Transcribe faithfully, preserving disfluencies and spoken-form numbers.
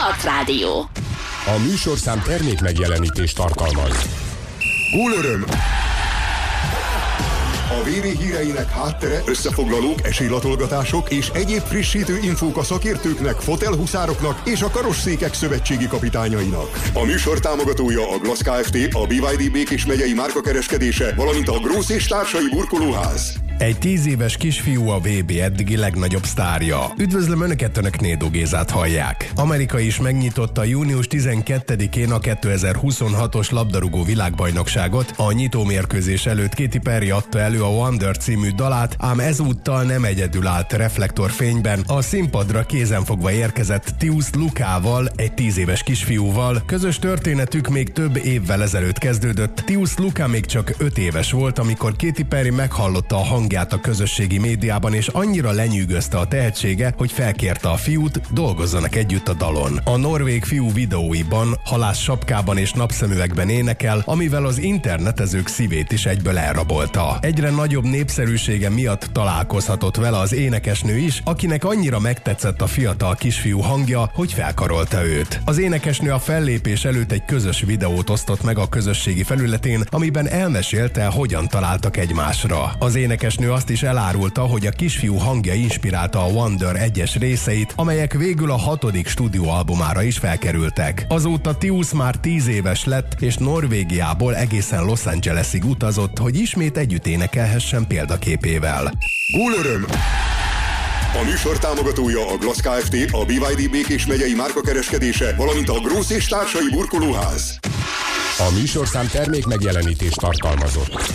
Startrádió. A műsorszám termék megjelenítést tartalmaz. Gólöröm! A vé vé híreinek háttere, összefoglalók, esélylatolgatások és egyéb frissítő infók a szakértőknek, fotelhuszároknak és a karosszékek szövetségi kapitányainak. A műsor támogatója a Glass Kft., a bé vé dé Békés megyei márkakereskedése, valamint a Grósz és társai burkolóház. Egy tíz éves kisfiú a vé bé eddigi legnagyobb sztárja. Üdvözlöm Önöket, Önök Nédó Gézát hallják. Amerika is megnyitotta június tizenkettedikén a kétezer-huszonhatos labdarúgó világbajnokságot. A nyitómérkőzés előtt Katy Perry adta elő a Wonder című dalát, ám ezúttal nem egyedül állt reflektorfényben. A színpadra kézenfogva érkezett Tius Lukával, egy tíz éves kisfiúval. Közös történetük még több évvel ezelőtt kezdődött. Tius Luka még csak öt éves volt, amikor Katy Perry meghallotta a hangját a közösségi médiában, és annyira lenyűgözte a tehetsége, hogy felkérte a fiút, dolgozzanak együtt a dalon. A norvég fiú videóiban, halász sapkában és napszemüvegben énekel, amivel az internetezők szívét is egyből elrabolta. Egyre nagyobb népszerűsége miatt találkozhatott vele az énekesnő is, akinek annyira megtetszett a fiatal kisfiú hangja, hogy felkarolta őt. Az énekesnő a fellépés előtt egy közös videót osztott meg a közösségi felületén, amiben elmesélte, hogyan találtak egymásra. Az énekesnő azt is elárulta, hogy a kisfiú hangja inspirálta a Wonder egyes részeit, amelyek végül a hatodik stúdióalbumára is felkerültek. Azóta Tius már tíz éves lett, és Norvégiából egészen Los Angelesig utazott, hogy ismét együtt énekelhessen példaképével. Gólöröm! A műsor támogatója a Glass Kft., a bé vé dé Békés megyei márkakereskedése, valamint a Grósz és társai burkolóház. A műsorszám termék megjelenítést tartalmazott.